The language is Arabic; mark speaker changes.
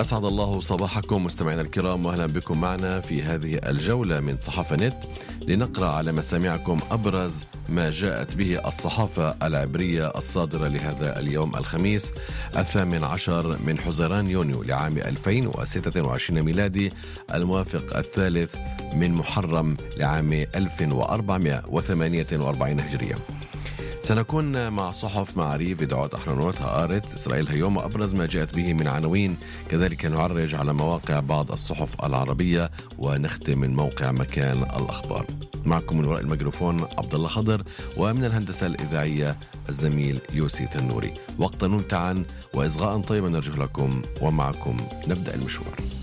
Speaker 1: أسعد الله صباحكم مستمعينا الكرام، وأهلا بكم معنا في هذه الجولة من صحافة نت لنقرأ على مسامعكم أبرز ما جاءت به الصحافة العبرية الصادرة لهذا اليوم الخميس 18 من حزيران يونيو لعام 2026 ميلادي، الموافق 3 من محرم لعام 1448 هجرية. سنكون مع صحف معاريف، يدعوات أحرنوت، هآرت، إسرائيل هيوم، وأبرز ما جاءت به من عناوين. كذلك نعرج على مواقع بعض الصحف العربية، ونختم من موقع مكان الأخبار. معكم من وراء الميكروفون عبد الله خضر، ومن الهندسة الإذاعية الزميل يوسي تنوري. وقتا ممتعا وإصغاء طيبا نرجو لكم، ومعكم نبدأ المشوار.